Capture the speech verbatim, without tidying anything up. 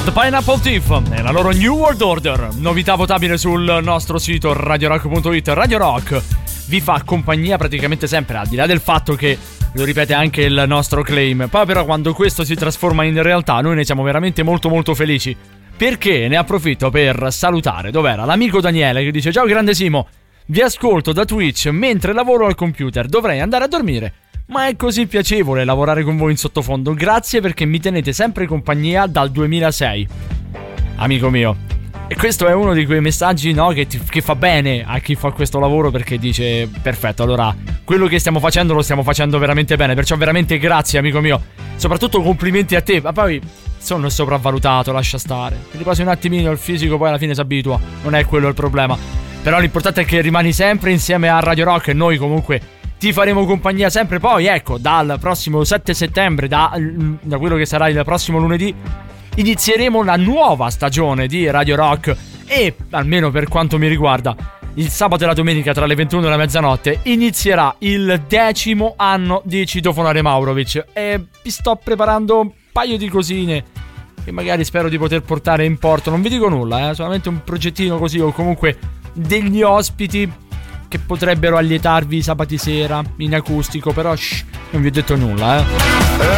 The Pineapple Thief e la loro New World Order, novità votabile sul nostro sito radio rock punto it. Radio Rock vi fa compagnia praticamente sempre, al di là del fatto che lo ripete anche il nostro claim. Poi però quando questo si trasforma in realtà noi ne siamo veramente molto molto felici, perché ne approfitto per salutare, dov'era? L'amico Daniele che dice: ciao grande Simo, vi ascolto da Twitch mentre lavoro al computer, dovrei andare a dormire, ma è così piacevole lavorare con voi in sottofondo. Grazie perché mi tenete sempre compagnia dal duemilasei. Amico mio, e questo è uno di quei messaggi, no, che, ti, che fa bene a chi fa questo lavoro, perché dice: perfetto, allora quello che stiamo facendo lo stiamo facendo veramente bene. Perciò veramente grazie amico mio, soprattutto complimenti a te. Ma poi sono sopravvalutato, lascia stare, ti passi un attimino il fisico, poi alla fine si abitua, non è quello il problema. Però l'importante è che rimani sempre insieme a Radio Rock e noi comunque ti faremo compagnia sempre. Poi ecco, dal prossimo sette settembre, da, da quello che sarà il prossimo lunedì, inizieremo la nuova stagione di Radio Rock. E almeno per quanto mi riguarda, il sabato e la domenica tra le ventuno e la mezzanotte inizierà il decimo anno di Citofonare Maurovic. E vi sto preparando un paio di cosine che magari spero di poter portare in porto. Non vi dico nulla, eh, solamente un progettino così, o comunque degli ospiti che potrebbero allietarvi sabati sera in acustico. Però shh, non vi ho detto nulla, eh.